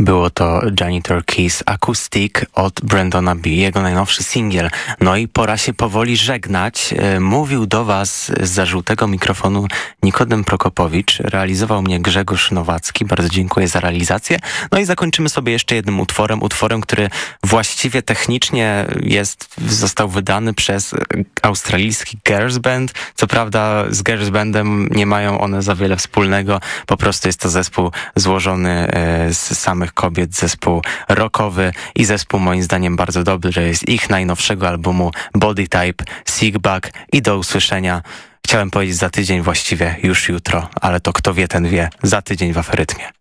Było to Janitor Keys Acoustic od Brandona B, jego najnowszy singiel. No i pora się powoli żegnać. Mówił do was zza żółtego mikrofonu Nikodem Prokopowicz, realizował mnie Grzegorz Nowacki. Bardzo dziękuję za realizację. No i zakończymy sobie jeszcze jednym utworem, który właściwie technicznie został wydany przez australijski girls band. Co prawda z girls bandem nie mają one za wiele wspólnego. Po prostu jest to zespół złożony z samych kobiet, zespół rockowy i zespół moim zdaniem bardzo dobry, jest ich najnowszego albumu Body Type, Sickback i do usłyszenia. Chciałem powiedzieć za tydzień, właściwie już jutro, ale to kto wie, ten wie, za tydzień w Aferytmie.